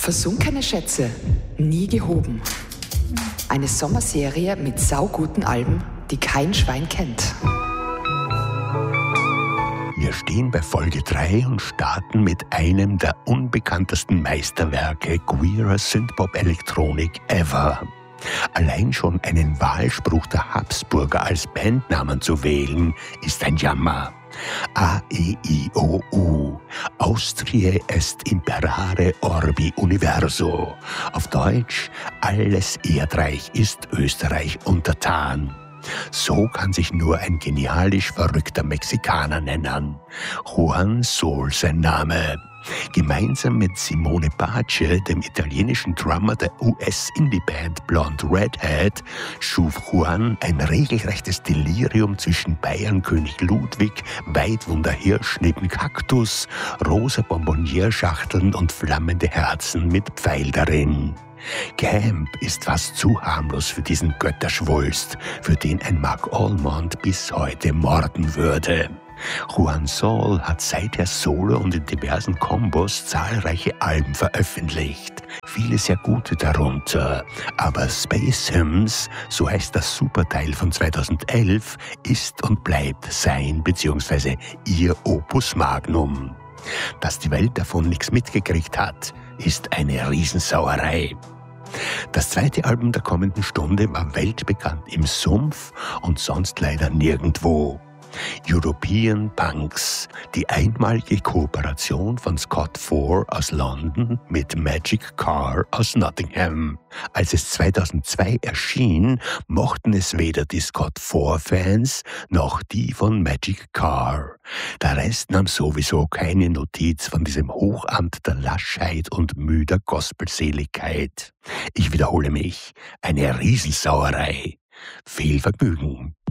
Versunkene Schätze, nie gehoben. Eine Sommerserie mit sauguten Alben, die kein Schwein kennt. Wir stehen bei Folge 3 und starten mit einem der unbekanntesten Meisterwerke queerer Synthpop-Elektronik ever. Allein schon einen Wahlspruch der Habsburger als Bandnamen zu wählen, ist ein Jammer. A-E-I-O-U. Austriae est imperare orbi universo. Auf Deutsch, alles Erdreich ist Österreich untertan. So kann sich nur ein genialisch verrückter Mexikaner nennen. Juan Sol sein Name. Gemeinsam mit Simone Pace, dem italienischen Drummer der US-Indie-Band Blonde Redhead, schuf Juan ein regelrechtes Delirium zwischen Bayernkönig Ludwig, Weidwunder Hirsch neben Kaktus, rosa Bonbonierschachteln und flammende Herzen mit Pfeil darin. Camp ist fast zu harmlos für diesen Götterschwulst, für den ein Mark Almond bis heute morden würde. Juan Sol hat seither solo und in diversen Kombos zahlreiche Alben veröffentlicht. Viele sehr gute darunter. Aber Space Hymns, so heißt das Superteil von 2011, ist und bleibt sein bzw. ihr Opus Magnum. Dass die Welt davon nichts mitgekriegt hat, ist eine Riesensauerei. Das zweite Album der kommenden Stunde war weltbekannt im Sumpf und sonst leider nirgendwo. European Punks, die einmalige Kooperation von Scott IV aus London mit Magic Car aus Nottingham. Als es 2002 erschien, mochten es weder die Scott IV-Fans noch die von Magic Car. Der Rest nahm sowieso keine Notiz von diesem Hochamt der Laschheit und müder Gospelseligkeit. Ich wiederhole mich, eine Riesensauerei. Viel Vergnügen.